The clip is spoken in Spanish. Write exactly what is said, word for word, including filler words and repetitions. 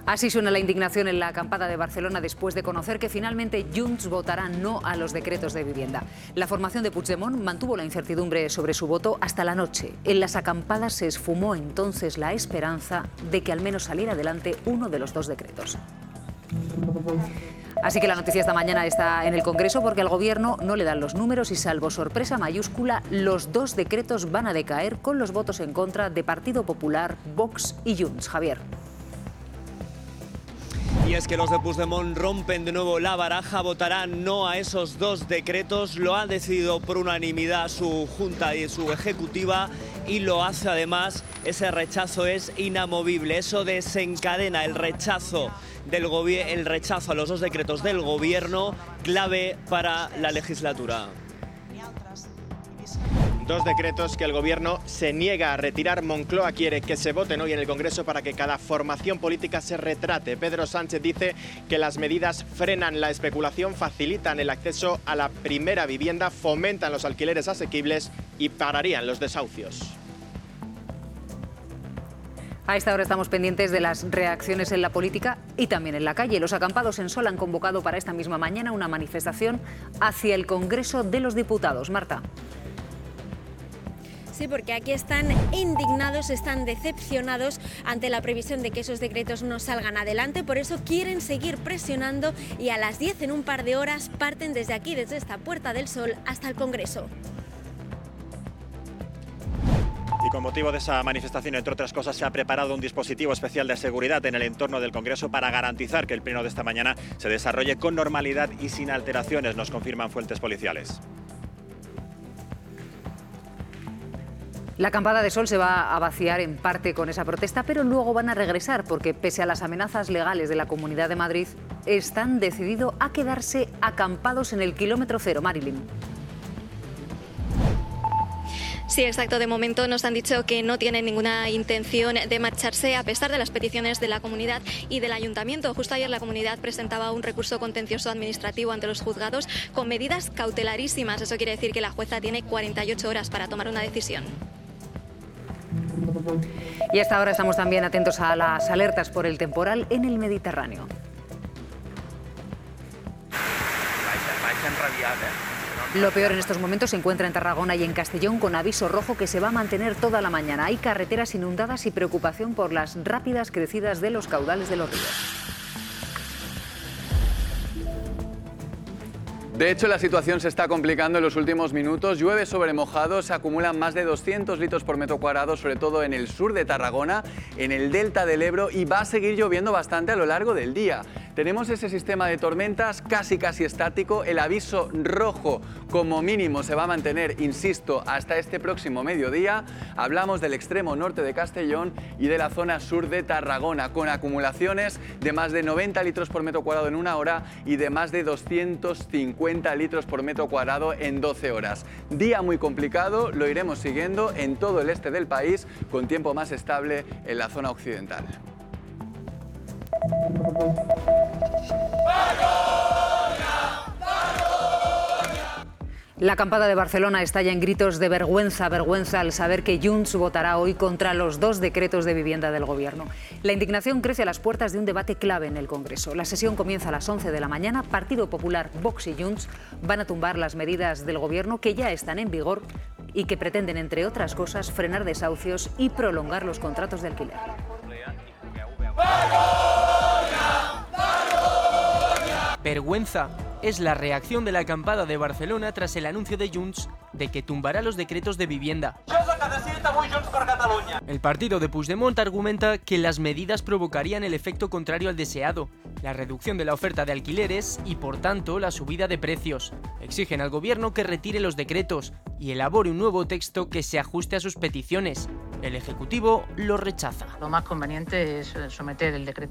Así suena la indignación en la acampada de Barcelona después de conocer que finalmente Junts votará no a los decretos de vivienda. La formación de Puigdemont mantuvo la incertidumbre sobre su voto hasta la noche. En las acampadas se esfumó entonces la esperanza de que al menos saliera adelante uno de los dos decretos. Así que la noticia esta mañana está en el Congreso porque al Gobierno no le dan los números y, salvo sorpresa mayúscula, los dos decretos van a decaer con los votos en contra de Partido Popular, Vox y Junts. Javier. Y es que los de Puigdemont rompen de nuevo la baraja, votarán no a esos dos decretos, lo ha decidido por unanimidad su Junta y su Ejecutiva y lo hace además, ese rechazo es inamovible, eso desencadena el rechazo, del el rechazo a los dos decretos del Gobierno, clave para la legislatura. Dos decretos que el Gobierno se niega a retirar. Moncloa quiere que se voten hoy en el Congreso para que cada formación política se retrate. Pedro Sánchez dice que las medidas frenan la especulación, facilitan el acceso a la primera vivienda, fomentan los alquileres asequibles y pararían los desahucios. A esta hora estamos pendientes de las reacciones en la política y también en la calle. Los acampados en Sol han convocado para esta misma mañana una manifestación hacia el Congreso de los Diputados. Marta. Sí, porque aquí están indignados, están decepcionados ante la previsión de que esos decretos no salgan adelante. Por eso quieren seguir presionando y a las diez, en un par de horas, parten desde aquí, desde esta Puerta del Sol, hasta el Congreso. Y con motivo de esa manifestación, entre otras cosas, se ha preparado un dispositivo especial de seguridad en el entorno del Congreso para garantizar que el pleno de esta mañana se desarrolle con normalidad y sin alteraciones, nos confirman fuentes policiales. La acampada de Sol se va a vaciar en parte con esa protesta, pero luego van a regresar porque, pese a las amenazas legales de la Comunidad de Madrid, están decididos a quedarse acampados en el kilómetro cero. Marilyn. Sí, exacto. De momento nos han dicho que no tienen ninguna intención de marcharse a pesar de las peticiones de la comunidad y del ayuntamiento. Justo ayer la comunidad presentaba un recurso contencioso administrativo ante los juzgados con medidas cautelarísimas. Eso quiere decir que la jueza tiene cuarenta y ocho horas para tomar una decisión. Y hasta ahora estamos también atentos a las alertas por el temporal en el Mediterráneo. Lo peor en estos momentos se encuentra en Tarragona y en Castellón, con aviso rojo que se va a mantener toda la mañana. Hay carreteras inundadas y preocupación por las rápidas crecidas de los caudales de los ríos. De hecho, la situación se está complicando en los últimos minutos. Llueve sobre mojado, se acumulan más de doscientos litros por metro cuadrado, sobre todo en el sur de Tarragona, en el delta del Ebro, y va a seguir lloviendo bastante a lo largo del día. Tenemos ese sistema de tormentas casi casi estático. El aviso rojo como mínimo se va a mantener, insisto, hasta este próximo mediodía. Hablamos del extremo norte de Castellón y de la zona sur de Tarragona, con acumulaciones de más de noventa litros por metro cuadrado en una hora y de más de doscientos cincuenta litros por metro cuadrado en doce horas. Día muy complicado, lo iremos siguiendo en todo el este del país, con tiempo más estable en la zona occidental. La acampada de Barcelona estalla en gritos de vergüenza, vergüenza al saber que Junts votará hoy contra los dos decretos de vivienda del Gobierno. La indignación crece a las puertas de un debate clave en el Congreso. La sesión comienza a las once de la mañana. Partido Popular, Vox y Junts van a tumbar las medidas del Gobierno que ya están en vigor y que pretenden, entre otras cosas, frenar desahucios y prolongar los contratos de alquiler. Vergüenza es la reacción de la acampada de Barcelona tras el anuncio de Junts de que tumbará los decretos de vivienda. El partido de Puigdemont argumenta que las medidas provocarían el efecto contrario al deseado, la reducción de la oferta de alquileres y, por tanto, la subida de precios. Exigen al gobierno que retire los decretos y elabore un nuevo texto que se ajuste a sus peticiones. El Ejecutivo lo rechaza. Lo más conveniente es someter el decreto